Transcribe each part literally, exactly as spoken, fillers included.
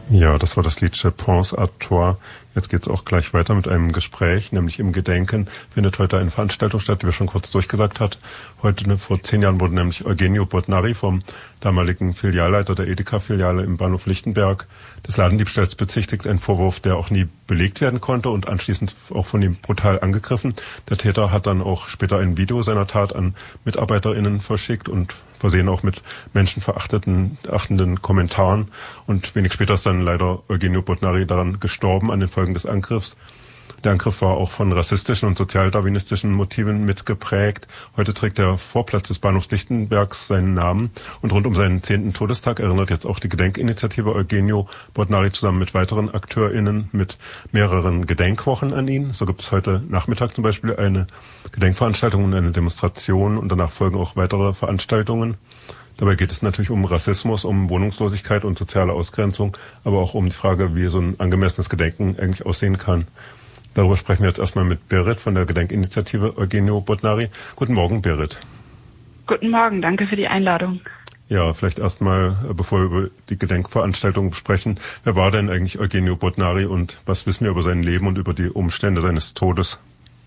Ja, das war das Lied Je pense à toi. Jetzt geht's auch gleich weiter mit einem Gespräch, nämlich im Gedenken findet heute eine Veranstaltung statt, die wir schon kurz durchgesagt hat. Heute, vor zehn Jahren, wurde nämlich Eugenio Botnari vom damaligen Filialleiter der Edeka-Filiale im Bahnhof Lichtenberg des Ladendiebstahls bezichtigt, ein Vorwurf, der auch nie belegt werden konnte und anschließend auch von ihm brutal angegriffen. Der Täter hat dann auch später ein Video seiner Tat an MitarbeiterInnen verschickt und versehen auch mit menschenverachtenden achtenden Kommentaren. Und wenig später ist dann leider Eugenio Botnari daran gestorben an den Folgen des Angriffs. Der Angriff war auch von rassistischen und sozialdarwinistischen Motiven mitgeprägt. Heute trägt der Vorplatz des Bahnhofs Lichtenbergs seinen Namen. Und rund um seinen zehnten Todestag erinnert jetzt auch die Gedenkinitiative Eugenio Botnari zusammen mit weiteren AkteurInnen mit mehreren Gedenkwochen an ihn. So gibt es heute Nachmittag zum Beispiel eine Gedenkveranstaltung und eine Demonstration und danach folgen auch weitere Veranstaltungen. Dabei geht es natürlich um Rassismus, um Wohnungslosigkeit und soziale Ausgrenzung, aber auch um die Frage, wie so ein angemessenes Gedenken eigentlich aussehen kann. Darüber sprechen wir jetzt erstmal mit Berit von der Gedenkinitiative Eugenio Botnari. Guten Morgen, Berit. Guten Morgen, danke für die Einladung. Ja, vielleicht erstmal, bevor wir über die Gedenkveranstaltung sprechen, wer war denn eigentlich Eugenio Botnari und was wissen wir über sein Leben und über die Umstände seines Todes?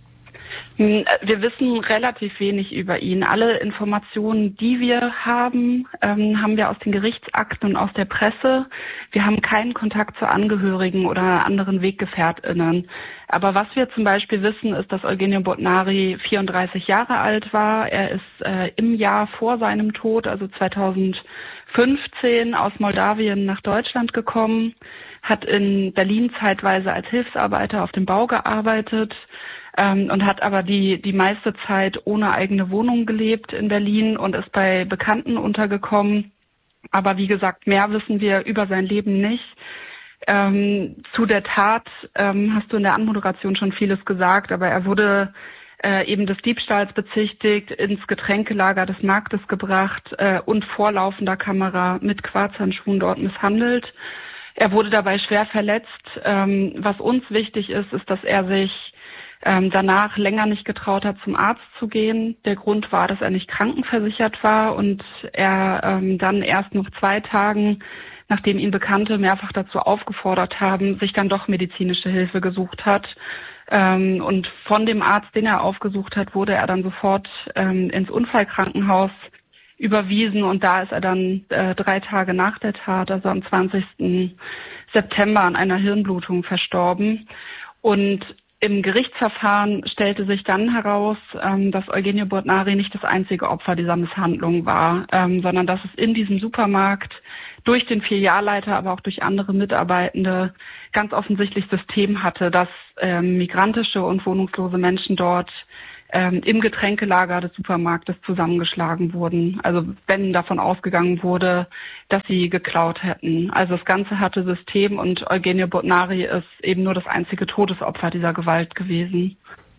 Wir wissen relativ wenig über ihn. Alle Informationen, die wir haben, ähm, haben wir aus den Gerichtsakten und aus der Presse. Wir haben keinen Kontakt zu Angehörigen oder anderen WeggefährtInnen. Aber was wir zum Beispiel wissen, ist, dass Eugenio Botnari vierunddreißig Jahre alt war. Er ist äh, im Jahr vor seinem Tod, also zweitausendfünfzehn, aus Moldawien nach Deutschland gekommen, hat in Berlin zeitweise als Hilfsarbeiter auf dem Bau gearbeitet, Ähm, und hat aber die die meiste Zeit ohne eigene Wohnung gelebt in Berlin und ist bei Bekannten untergekommen. Aber wie gesagt, mehr wissen wir über sein Leben nicht. Ähm, zu der Tat ähm, hast du in der Anmoderation schon vieles gesagt, aber er wurde äh, eben des Diebstahls bezichtigt, ins Getränkelager des Marktes gebracht äh, und vor laufender Kamera mit Quarzhandschuhen dort misshandelt. Er wurde dabei schwer verletzt. Ähm, was uns wichtig ist, ist, dass er sich Ähm, danach länger nicht getraut hat, zum Arzt zu gehen. Der Grund war, dass er nicht krankenversichert war und er ähm, dann erst nach zwei Tagen, nachdem ihn Bekannte mehrfach dazu aufgefordert haben, sich dann doch medizinische Hilfe gesucht hat. Ähm, und von dem Arzt, den er aufgesucht hat, wurde er dann sofort ähm, ins Unfallkrankenhaus überwiesen und da ist er dann äh, drei Tage nach der Tat, also am zwanzigsten September, an einer Hirnblutung verstorben. Und im Gerichtsverfahren stellte sich dann heraus, ähm, dass Eugenio Botnari nicht das einzige Opfer dieser Misshandlung war, ähm, sondern dass es in diesem Supermarkt durch den Filialleiter, aber auch durch andere Mitarbeitende ganz offensichtlich System hatte, dass ähm, migrantische und wohnungslose Menschen dort ähm, im Getränkelager des Supermarktes zusammengeschlagen wurden. Also wenn davon ausgegangen wurde, dass sie geklaut hätten. Also das Ganze hatte System und Eugenio Botnari ist eben nur das einzige Todesopfer dieser Gewalt gewesen.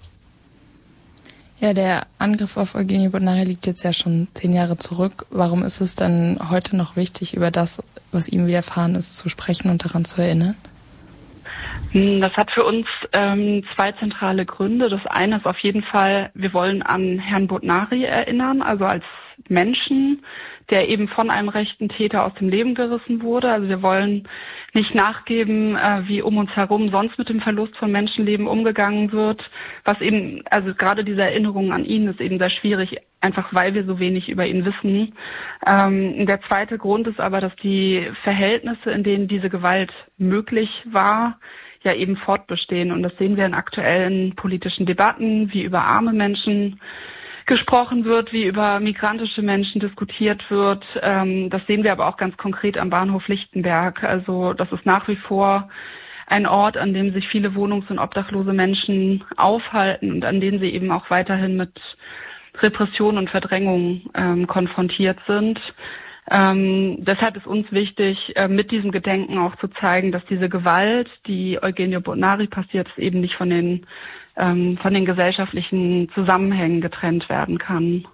Ja, der Angriff auf Eugenio Botnari liegt jetzt ja schon zehn Jahre zurück. Warum ist es dann heute noch wichtig, über das, was ihm widerfahren ist, zu sprechen und daran zu erinnern? Das hat für uns ähm, zwei zentrale Gründe. Das eine ist auf jeden Fall, wir wollen an Herrn Botnari erinnern, also als Menschen, der eben von einem rechten Täter aus dem Leben gerissen wurde. Also wir wollen nicht nachgeben, äh, wie um uns herum sonst mit dem Verlust von Menschenleben umgegangen wird. Was eben, also gerade diese Erinnerung an ihn ist eben sehr schwierig, einfach weil wir so wenig über ihn wissen. Ähm, der zweite Grund ist aber, dass die Verhältnisse, in denen diese Gewalt möglich war, ja eben fortbestehen. Und das sehen wir in aktuellen politischen Debatten, wie über arme Menschen gesprochen wird, wie über migrantische Menschen diskutiert wird. Ähm, das sehen wir aber auch ganz konkret am Bahnhof Lichtenberg. Also das ist nach wie vor ein Ort, an dem sich viele wohnungs- und obdachlose Menschen aufhalten und an denen sie eben auch weiterhin mit Repression und Verdrängung ähm, konfrontiert sind. Ähm, deshalb ist uns wichtig, äh, mit diesem Gedenken auch zu zeigen, dass diese Gewalt, die Eugenio Botnari passiert ist, eben nicht von den ähm, von den gesellschaftlichen Zusammenhängen getrennt werden kann.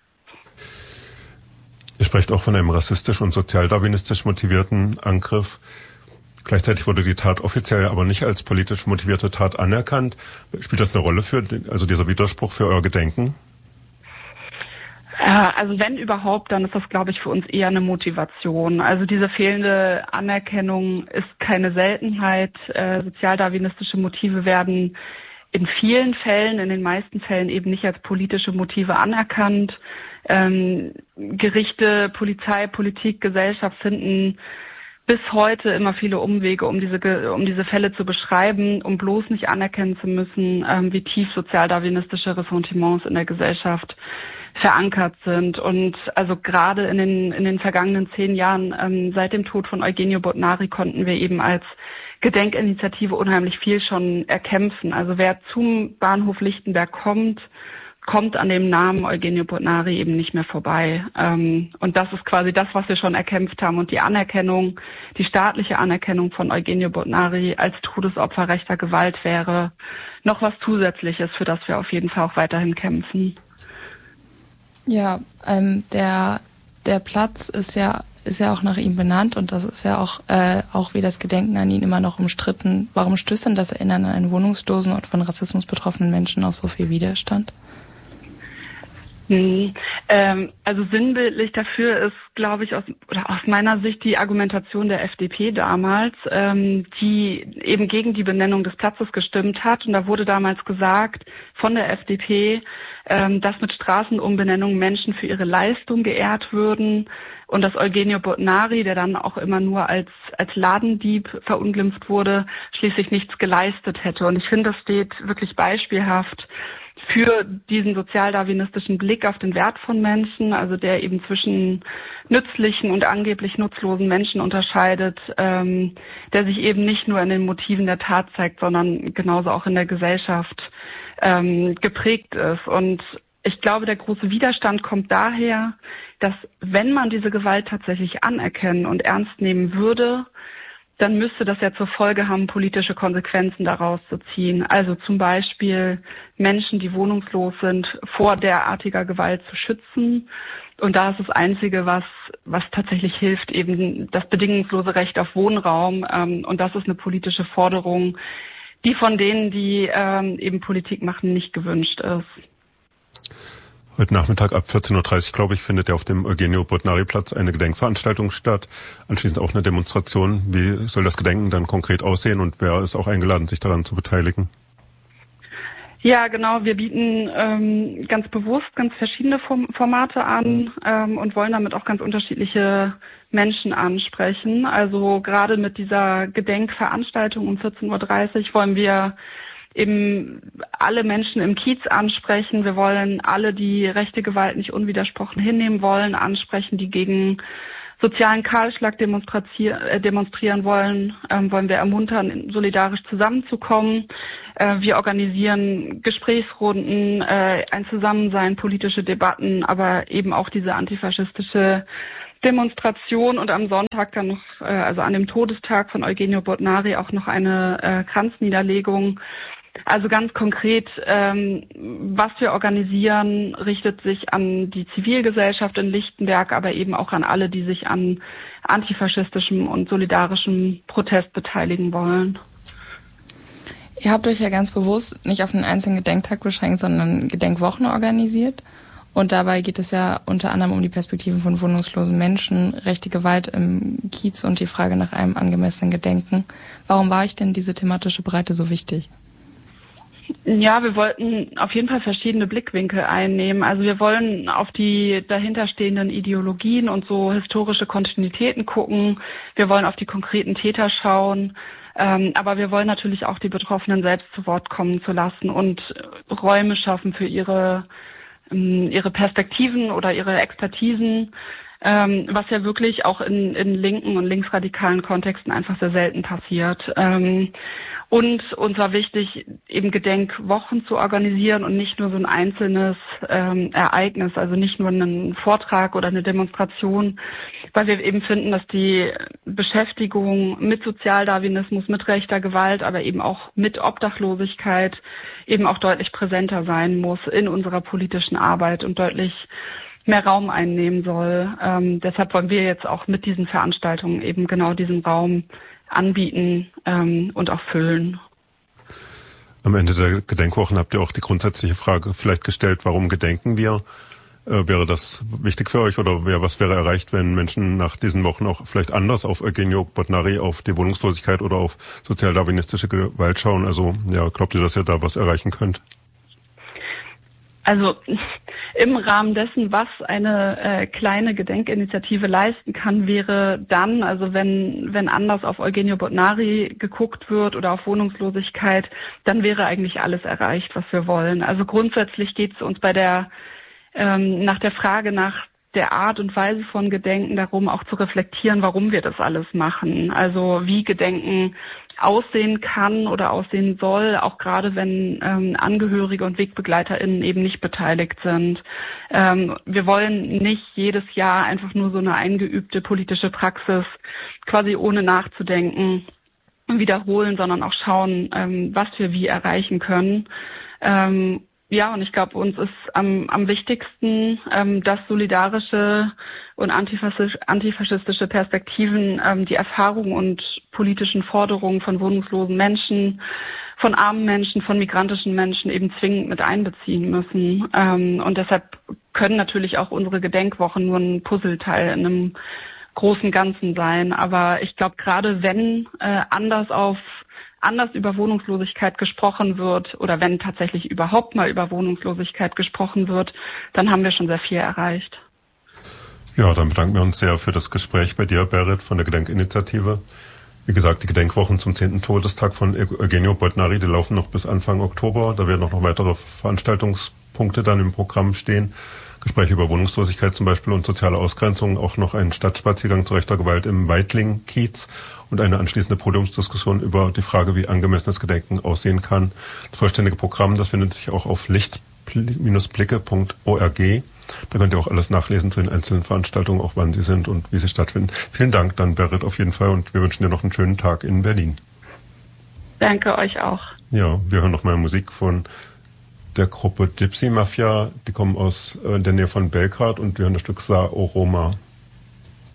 Ihr sprecht auch von einem rassistisch und sozialdarwinistisch motivierten Angriff. Gleichzeitig wurde die Tat offiziell aber nicht als politisch motivierte Tat anerkannt. Spielt das eine Rolle für, also dieser Widerspruch für euer Gedenken? Also wenn überhaupt, dann ist das, glaube ich, für uns eher eine Motivation. Also diese fehlende Anerkennung ist keine Seltenheit. Äh, sozialdarwinistische Motive werden in vielen Fällen, in den meisten Fällen eben nicht als politische Motive anerkannt. Ähm, Gerichte, Polizei, Politik, Gesellschaft finden bis heute immer viele Umwege, um diese um diese Fälle zu beschreiben, um bloß nicht anerkennen zu müssen, ähm, wie tief sozialdarwinistische Ressentiments in der Gesellschaft verankert sind. Und also gerade in den in den vergangenen zehn Jahren ähm, seit dem Tod von Eugenio Botnari konnten wir eben als Gedenkinitiative unheimlich viel schon erkämpfen. Also wer zum Bahnhof Lichtenberg kommt, kommt an dem Namen Eugenio Botnari eben nicht mehr vorbei. Ähm, und das ist quasi das, was wir schon erkämpft haben. Und die Anerkennung, die staatliche Anerkennung von Eugenio Botnari als Todesopfer rechter Gewalt wäre noch was Zusätzliches, für das wir auf jeden Fall auch weiterhin kämpfen. Ja, ähm, der der Platz ist ja ist ja auch nach ihm benannt und das ist ja auch äh, auch wie das Gedenken an ihn immer noch umstritten. Warum stößt denn das Erinnern an einen wohnungslosen und von Rassismus betroffenen Menschen auf so viel Widerstand? Hm. Ähm, also sinnbildlich dafür ist, glaube ich, aus, oder aus meiner Sicht die Argumentation der F D P damals, ähm, die eben gegen die Benennung des Platzes gestimmt hat. Und da wurde damals gesagt von der F D P, ähm, dass mit Straßenumbenennungen Menschen für ihre Leistung geehrt würden und dass Eugenio Botnari, der dann auch immer nur als als Ladendieb verunglimpft wurde, schließlich nichts geleistet hätte. Und ich finde, das steht wirklich beispielhaft für diesen sozialdarwinistischen Blick auf den Wert von Menschen, also der eben zwischen nützlichen und angeblich nutzlosen Menschen unterscheidet, ähm, der sich eben nicht nur in den Motiven der Tat zeigt, sondern genauso auch in der Gesellschaft ähm, geprägt ist. Und ich glaube, der große Widerstand kommt daher, dass wenn man diese Gewalt tatsächlich anerkennen und ernst nehmen würde, dann müsste das ja zur Folge haben, politische Konsequenzen daraus zu ziehen. Also zum Beispiel Menschen, die wohnungslos sind, vor derartiger Gewalt zu schützen. Und da ist das Einzige, was was tatsächlich hilft, eben das bedingungslose Recht auf Wohnraum. Ähm, und das ist eine politische Forderung, die von denen, die ähm, eben Politik machen, nicht gewünscht ist. Heute Nachmittag ab vierzehn Uhr dreißig, glaube ich, findet ja auf dem Eugenio Botnari Platz eine Gedenkveranstaltung statt. Anschließend auch eine Demonstration. Wie soll das Gedenken dann konkret aussehen und wer ist auch eingeladen, sich daran zu beteiligen? Ja, genau. Wir bieten ähm, ganz bewusst ganz verschiedene Form- Formate an ähm, und wollen damit auch ganz unterschiedliche Menschen ansprechen. Also gerade mit dieser Gedenkveranstaltung um vierzehn Uhr dreißig wollen wir eben alle Menschen im Kiez ansprechen. Wir wollen alle, die rechte Gewalt nicht unwidersprochen hinnehmen wollen, ansprechen, die gegen sozialen Kahlschlag demonstrieren, demonstrieren wollen, ähm, wollen wir ermuntern, solidarisch zusammenzukommen. Äh, wir organisieren Gesprächsrunden, äh, ein Zusammensein, politische Debatten, aber eben auch diese antifaschistische Demonstration und am Sonntag dann noch, äh, also an dem Todestag von Eugenio Botnari, auch noch eine äh, Kranzniederlegung. Also ganz konkret, ähm, was wir organisieren, richtet sich an die Zivilgesellschaft in Lichtenberg, aber eben auch an alle, die sich an antifaschistischem und solidarischem Protest beteiligen wollen. Ihr habt euch ja ganz bewusst nicht auf einen einzelnen Gedenktag beschränkt, sondern Gedenkwochen organisiert. Und dabei geht es ja unter anderem um die Perspektiven von wohnungslosen Menschen, rechte Gewalt im Kiez und die Frage nach einem angemessenen Gedenken. Warum war euch denn diese thematische Breite so wichtig? Ja, wir wollten auf jeden Fall verschiedene Blickwinkel einnehmen. Also wir wollen auf die dahinterstehenden Ideologien und so historische Kontinuitäten gucken. Wir wollen auf die konkreten Täter schauen. Ähm, aber wir wollen natürlich auch die Betroffenen selbst zu Wort kommen zu lassen und Räume schaffen für ihre, ähm, ihre Perspektiven oder ihre Expertisen. Ähm, was ja wirklich auch in, in linken und linksradikalen Kontexten einfach sehr selten passiert. Ähm, und uns war wichtig, eben Gedenkwochen zu organisieren und nicht nur so ein einzelnes ähm, Ereignis, also nicht nur einen Vortrag oder eine Demonstration, weil wir eben finden, dass die Beschäftigung mit Sozialdarwinismus, mit rechter Gewalt, aber eben auch mit Obdachlosigkeit eben auch deutlich präsenter sein muss in unserer politischen Arbeit und deutlich mehr Raum einnehmen soll. Ähm, deshalb wollen wir jetzt auch mit diesen Veranstaltungen eben genau diesen Raum anbieten ähm, und auch füllen. Am Ende der Gedenkwochen habt ihr auch die grundsätzliche Frage vielleicht gestellt, warum gedenken wir? Äh, wäre das wichtig für euch oder wär, was wäre erreicht, wenn Menschen nach diesen Wochen auch vielleicht anders auf Eugenio Botnari, auf die Wohnungslosigkeit oder auf sozialdarwinistische Gewalt schauen? Also ja, glaubt ihr, dass ihr da was erreichen könnt? Also im Rahmen dessen, was eine äh, kleine Gedenkinitiative leisten kann, wäre dann, also wenn wenn anders auf Eugenio Botnari geguckt wird oder auf Wohnungslosigkeit, dann wäre eigentlich alles erreicht, was wir wollen. Also grundsätzlich geht es uns bei der ähm, nach der Frage nach der Art und Weise von Gedenken darum, auch zu reflektieren, warum wir das alles machen. Also wie Gedenken aussehen kann oder aussehen soll, auch gerade wenn ähm, Angehörige und WegbegleiterInnen eben nicht beteiligt sind. Ähm, wir wollen nicht jedes Jahr einfach nur so eine eingeübte politische Praxis quasi ohne nachzudenken wiederholen, sondern auch schauen, ähm, was wir wie erreichen können. Ähm, Ja, und ich glaube, uns ist am, am wichtigsten, ähm, dass solidarische und antifaschisch, antifaschistische Perspektiven ähm, die Erfahrungen und politischen Forderungen von wohnungslosen Menschen, von armen Menschen, von migrantischen Menschen eben zwingend mit einbeziehen müssen. Ähm, und deshalb können natürlich auch unsere Gedenkwochen nur ein Puzzleteil in einem großen Ganzen sein. Aber ich glaube, gerade wenn äh, anders auf anders über Wohnungslosigkeit gesprochen wird oder wenn tatsächlich überhaupt mal über Wohnungslosigkeit gesprochen wird, dann haben wir schon sehr viel erreicht. Ja, dann bedanken wir uns sehr für das Gespräch bei dir, Berit, von der Gedenkinitiative. Wie gesagt, die Gedenkwochen zum zehnten Todestag von Eugenio Botnari, die laufen noch bis Anfang Oktober. Da werden auch noch weitere Veranstaltungspunkte dann im Programm stehen. Gespräche über Wohnungslosigkeit zum Beispiel und soziale Ausgrenzung, auch noch ein Stadtspaziergang zu rechter Gewalt im Weitling-Kiez und eine anschließende Podiumsdiskussion über die Frage, wie angemessenes Gedenken aussehen kann. Das vollständige Programm, das findet sich auch auf licht Bindestrich blicke punkt org. Da könnt ihr auch alles nachlesen zu den einzelnen Veranstaltungen, auch wann sie sind und wie sie stattfinden. Vielen Dank dann, Berit, auf jeden Fall, und wir wünschen dir noch einen schönen Tag in Berlin. Danke euch auch. Ja, wir hören noch mal Musik von der Gruppe Gypsy Mafia. Die kommen aus äh, der Nähe von Belgrad und wir hören das Stück Sa o Roma.